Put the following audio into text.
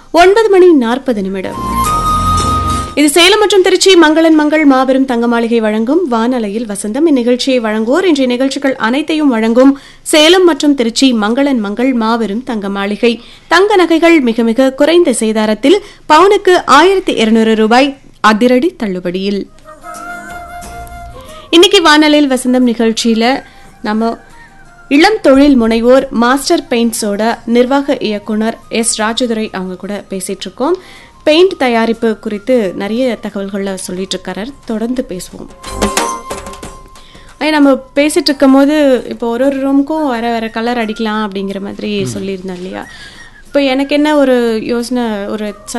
9:40. இது சேலம் மற்றும் திருச்சி மங்களன் மங்கள் மாபெரும் தங்க மாளிகை வழங்கும் வானலையில் வசந்தம். இந்நிகழ்ச்சியை வழங்குவோர் இன்றைய நிகழ்ச்சிகள் அனைத்தையும் வழங்கும் சேலம் மற்றும் திருச்சி மங்களன் மங்கள் மாபெரும் தங்க மாளிகை. தங்க நகைகள் மிக மிக குறைந்த சேதாரத்தில் பவுனுக்கு 1200 ரூபாய் அதிரடி தள்ளுபடியில். இன்னைக்கு வானலையில் வசந்தம் நிகழ்ச்சியில நம்ம இளம் தொழில் முனைவோர் மாஸ்டர் பெயிண்ட்ஸோட நிர்வாக இயக்குனர் எஸ் ராஜதுரை அவங்க கூட பேசிட்டு இருக்கோம். பெயிண்ட் தயாரிப்பு குறித்து நிறைய தகவல்களை சொல்லிட்டு இருக்காரு. தொடர்ந்து பேசுவோம். நம்ம பேசிட்டு இருக்கும் போது இப்போ ஒரு ரூமுக்கும் வேற வேற கலர் அடிக்கலாம் அப்படிங்கிற மாதிரி சொல்லியிருந்தோம் இல்லையா? இப்போ எனக்கு என்ன ஒரு யோசனை, ஒரு